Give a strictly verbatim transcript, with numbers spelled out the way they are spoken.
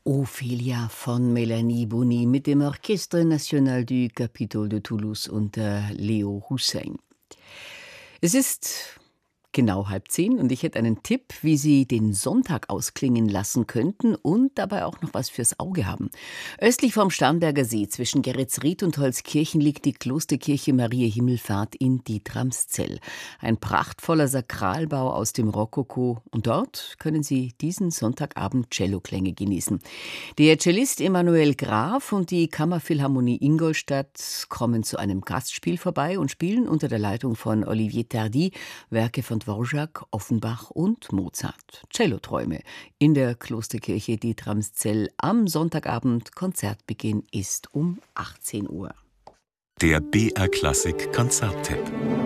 Ophelia von Mélanie Boni mit dem Orchestre National du Capitole de Toulouse unter Leo Hussein. Es ist genau halb zehn und ich hätte einen Tipp, wie Sie den Sonntag ausklingen lassen könnten und dabei auch noch was fürs Auge haben. Östlich vom Starnberger See zwischen Geretsried und Holzkirchen liegt die Klosterkirche Mariä Himmelfahrt in Dietramszell. Ein prachtvoller Sakralbau aus dem Rokoko und dort können Sie diesen Sonntagabend Celloklänge genießen. Der Cellist Emanuel Graf und die Kammerphilharmonie Ingolstadt kommen zu einem Gastspiel vorbei und spielen unter der Leitung von Olivier Tardy Werke von Dvorak, Offenbach und Mozart. Celloträume in der Klosterkirche Dietramszell am Sonntagabend. Konzertbeginn ist um achtzehn Uhr. Der B R Klassik Konzerttipp.